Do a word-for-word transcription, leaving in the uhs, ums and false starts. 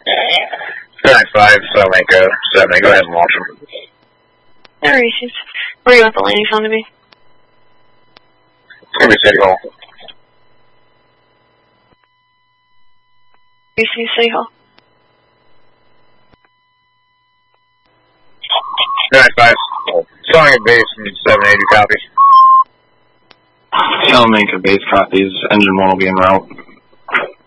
nine five, Salamanca, seventy. Go ahead and launch them. No issues. Where do you want the landing zone to be? It's going to be City Hall. B C City Hall. nine five, Salamanca base and seven eighty, copy. Salamanca base copies. Engine one will be en route.